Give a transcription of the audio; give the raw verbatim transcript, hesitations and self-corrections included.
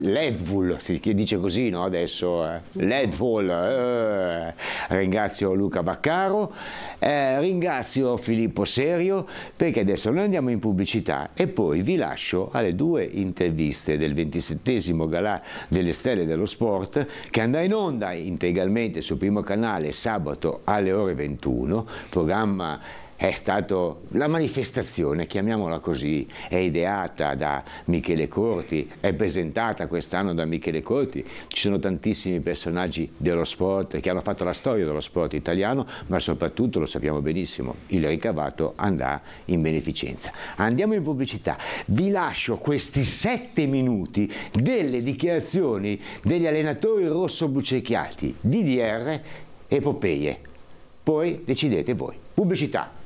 Ledvull, si dice così, no? Adesso eh. Ledvull, eh. Ringrazio Luca Baccaro, eh, ringrazio Filippo Serio, perché adesso noi andiamo in pubblicità e poi vi lascio alle due interviste del ventisettesimo Galà delle Stelle dello Sport, che andrà in onda integralmente sul Primo Canale sabato alle ore ventuno, programma. È stato la manifestazione, chiamiamola così, è ideata da Michele Corti, è presentata quest'anno da Michele Corti, ci sono tantissimi personaggi dello sport che hanno fatto la storia dello sport italiano, ma soprattutto, lo sappiamo benissimo, il ricavato andrà in beneficenza. Andiamo in pubblicità, vi lascio questi sette minuti delle dichiarazioni degli allenatori rosso-blucerchiati, D D R e Popeye, poi decidete voi. Pubblicità.